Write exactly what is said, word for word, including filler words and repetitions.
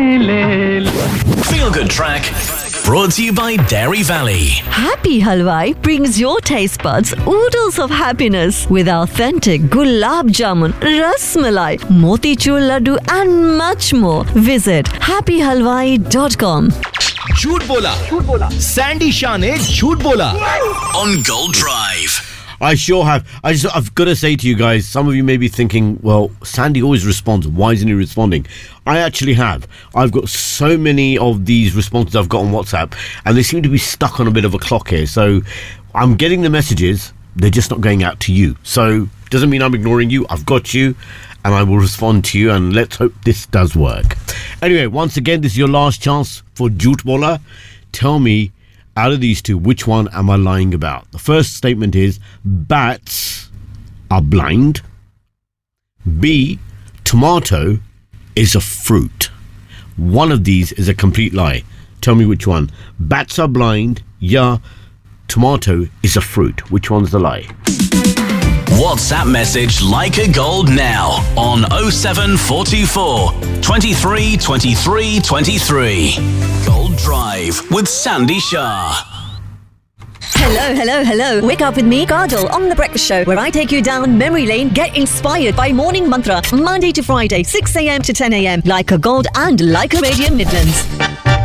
Feel Good Track brought to you by Dairy Valley. Happy Halwai brings your taste buds oodles of happiness with authentic gulab jamun, ras malai, motichur laddu and much more. Visit happy halwai dot com. झूठ बोला झूठ बोला Sandy Shah ने झूठ बोला on Gold Drive. I sure have. I just, I've got to say to you guys, some of you may be thinking, well, Sandy always responds. Why isn't he responding? I actually have. I've got so many of these responses I've got on WhatsApp, and they seem to be stuck on a bit of a clock here. So I'm getting the messages. They're just not going out to you. So doesn't mean I'm ignoring you. I've got you, and I will respond to you, and let's hope this does work. Anyway, once again, this is your last chance for Jhoot Bola. Tell me, out of these two, which one am I lying about? The first statement is bats are blind. B, tomato is a fruit. One of these is a complete lie. Tell me which one. Bats are blind. Yeah, tomato is a fruit. Which one's the lie? WhatsApp message Like a Gold now on oh seven four two four, twenty-three, twenty-three, twenty-three. Gold Drive with Sandy Shah. Hello, hello, hello. Wake up with me, Kajal, on The Breakfast Show, where I take you down memory lane. Get inspired by Morning Mantra, Monday to Friday, six a.m. to ten a.m. Like a Gold and Like a Radio Midlands.